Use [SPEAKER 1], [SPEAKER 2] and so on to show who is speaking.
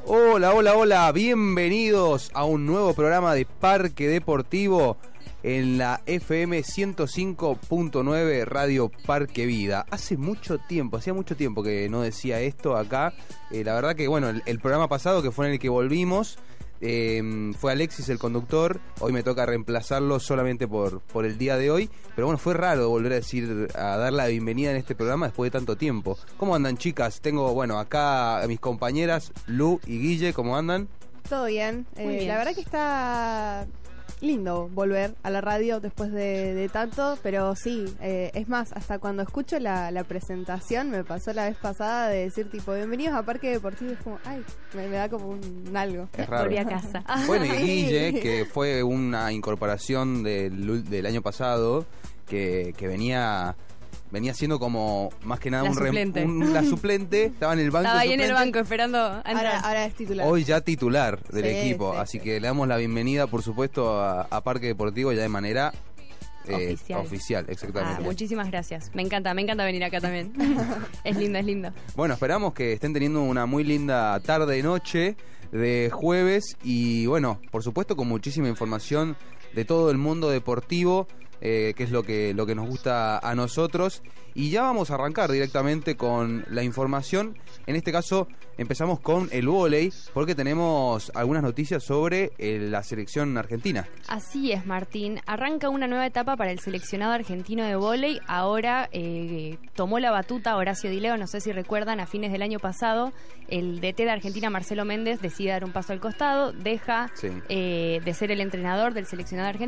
[SPEAKER 1] Hola, hola, hola, bienvenidos a un nuevo programa de Parque Deportivo en la FM 105.9 Radio Parque Vida. Hacía mucho tiempo que no decía esto acá. La verdad que, bueno, el programa pasado, que fue en el que volvimos, fue Alexis el conductor. Hoy me toca reemplazarlo solamente por el día de hoy. Pero bueno, fue raro volver a dar la bienvenida en este programa después de tanto tiempo. ¿Cómo andan, chicas? Tengo, bueno, acá a mis compañeras Lu y Guille. ¿Cómo andan?
[SPEAKER 2] Todo bien.
[SPEAKER 3] Bien.
[SPEAKER 2] La verdad que está lindo volver a la radio después de tanto, pero sí, es más, hasta cuando escucho la presentación, me pasó la vez pasada de decir tipo, bienvenidos a Parque Deportivo, es como, ay, me da como un algo.
[SPEAKER 1] Es raro.
[SPEAKER 3] Volví a casa.
[SPEAKER 1] Bueno, y Guille, que fue una incorporación del año pasado, que venía siendo como más que nada
[SPEAKER 3] La suplente.
[SPEAKER 1] la suplente, estaba en el banco.
[SPEAKER 3] Estaba ahí
[SPEAKER 1] suplente.
[SPEAKER 3] en el banco esperando a entrar.
[SPEAKER 2] Ahora es titular.
[SPEAKER 1] Hoy ya titular del
[SPEAKER 2] Sí,
[SPEAKER 1] equipo,
[SPEAKER 2] sí,
[SPEAKER 1] así
[SPEAKER 2] sí.
[SPEAKER 1] que le damos la bienvenida, por supuesto, a Parque Deportivo ya de manera
[SPEAKER 3] Oficial.
[SPEAKER 1] exactamente.
[SPEAKER 3] Muchísimas gracias. Me encanta venir acá también. Es lindo.
[SPEAKER 1] Bueno, esperamos que estén teniendo una muy linda tarde, noche de jueves y bueno, por supuesto con muchísima información de todo el mundo deportivo, que es lo que nos gusta a nosotros. Y ya vamos a arrancar directamente con la información. En este caso empezamos con el vóley, porque tenemos algunas noticias sobre la selección argentina.
[SPEAKER 3] Así es, Martín. Arranca una nueva etapa para el seleccionado argentino de vóley. Ahora tomó la batuta Horacio Di Leo. No sé si recuerdan, a fines del año pasado, el DT de Argentina, Marcelo Méndez, decide dar un paso al costado. Deja
[SPEAKER 1] Sí.
[SPEAKER 3] de ser el entrenador del seleccionado argentino